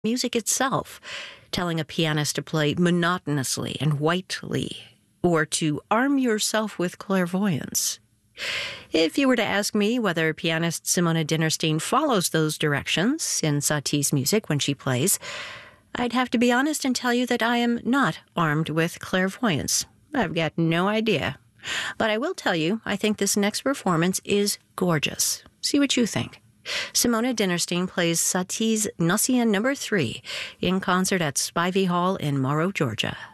music itself, telling a pianist to play monotonously and whitely, or to arm yourself with clairvoyance. If you were to ask me whether pianist Simona Dinnerstein follows those directions in Satie's music when she plays, I'd have to be honest and tell you that I am not armed with clairvoyance. I've got no idea. But I will tell you, I think this next performance is gorgeous. See what you think. Simona Dinnerstein plays Satie's Gnossian No. 3 in concert at Spivey Hall in Morrow, Georgia.